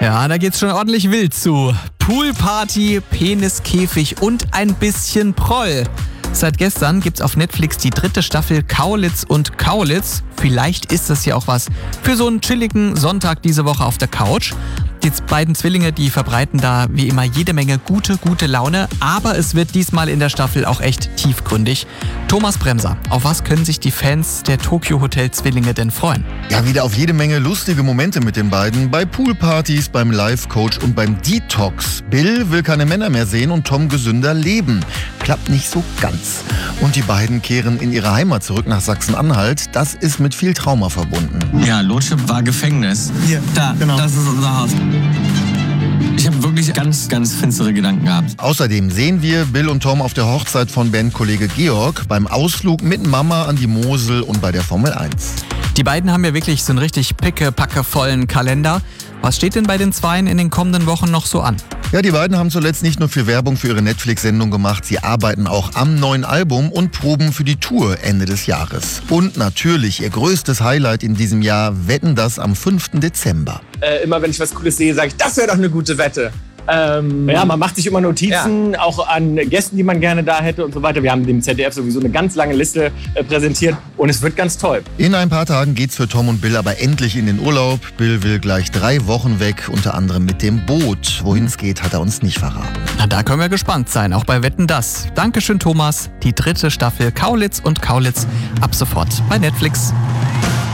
Ja, da geht's schon ordentlich wild zu. Poolparty, Peniskäfig und ein bisschen Proll. Seit gestern gibt's auf Netflix die 3. Staffel Kaulitz und Kaulitz. Vielleicht ist das ja auch was für so einen chilligen Sonntag diese Woche auf der Couch. Die beiden Zwillinge, die verbreiten da wie immer jede Menge gute Laune. Aber es wird diesmal in der Staffel auch echt tiefgründig. Thomas Bremser, auf was können sich die Fans der Tokyo Hotel Zwillinge denn freuen? Ja, wieder auf jede Menge lustige Momente mit den beiden. Bei Poolpartys, beim Life-Coach und beim Detox. Bill will keine Männer mehr sehen und Tom gesünder leben. Klappt nicht so ganz. Und die beiden kehren in ihre Heimat zurück nach Sachsen-Anhalt. Das ist mit viel Trauma verbunden. Ja, Lotschip war Gefängnis. Hier, da, genau. Das ist unser Haus. Ich habe wirklich ganz finstere Gedanken gehabt. Außerdem sehen wir Bill und Tom auf der Hochzeit von Bandkollege Georg, beim Ausflug mit Mama an die Mosel und bei der Formel 1. Die beiden haben ja wirklich so einen richtig pickepackevollen Kalender. Was steht denn bei den Zweien in den kommenden Wochen noch so an? Ja, die beiden haben zuletzt nicht nur viel Werbung für ihre Netflix-Sendung gemacht, sie arbeiten auch am neuen Album und proben für die Tour Ende des Jahres. Und natürlich ihr größtes Highlight in diesem Jahr, Wetten, das am 5. Dezember. Immer wenn ich was Cooles sehe, sage ich, das wäre doch eine gute Wette. Ja, man macht sich immer Notizen, auch an Gästen, die man gerne da hätte und so weiter. Wir haben dem ZDF sowieso eine ganz lange Liste präsentiert und es wird ganz toll. In ein paar Tagen geht's für Tom und Bill aber endlich in den Urlaub. Bill will gleich 3 Wochen weg, unter anderem mit dem Boot. Wohin es geht, hat er uns nicht verraten. Na, da können wir gespannt sein, auch bei Wetten, das. Dankeschön, Thomas. Die 3. Staffel Kaulitz und Kaulitz ab sofort bei Netflix.